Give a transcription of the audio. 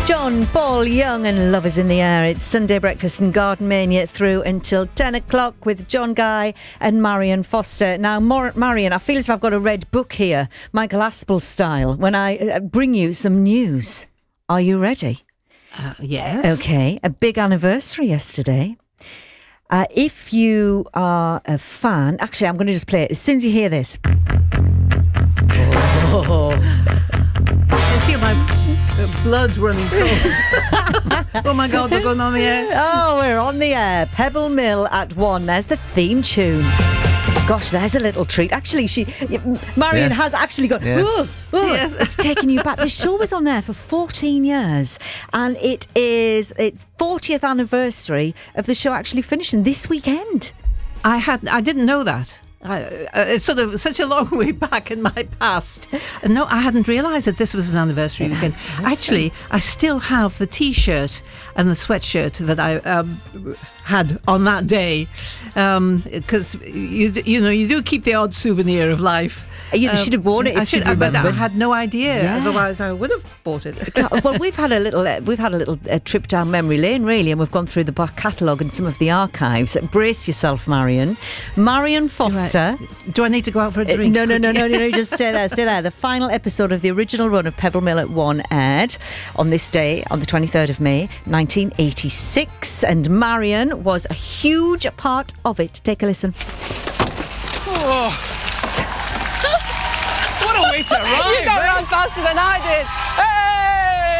John Paul Young and Love is in the Air. It's Sunday Breakfast and Garden Mania through until 10 o'clock with John Guy and Marion Foster. Now, Marion, I feel as if I've got a red book here, Michael Aspel style, when I bring you some news. Are you ready? Yes. Okay, a big anniversary yesterday. If you are a fan... Actually, I'm going to just play it as soon as you hear this. I feel my blood running cold. Oh my God, we're going on the air. Oh, we're on the air. Pebble Mill at 1. There's the theme tune. Gosh, there's a little treat. Actually, Marion has actually gone, Yes. It's taken you back. The show was on there for 14 years, and it's 40th anniversary of the show actually finishing this weekend. I didn't know that. It's sort of such a long way back in my past. No, I hadn't realised that this was an anniversary weekend. Actually, I still have the T-shirt and the sweatshirt that I had on that day, because you do keep the odd souvenir of life. You should have worn it. But I had no idea. Yeah. Otherwise, I would have bought it. Well, we've had a little trip down memory lane, really, and we've gone through the back catalogue and some of the archives. Brace yourself, Marion. Marion Foster. Do I need to go out for a drink? No. Just stay there. The final episode of the original run of Pebble Mill at 1 aired on this day, on the 23rd of May, 1986, and Marion was a huge part of it. Take a listen. What a way to arrive! You got run faster than I did.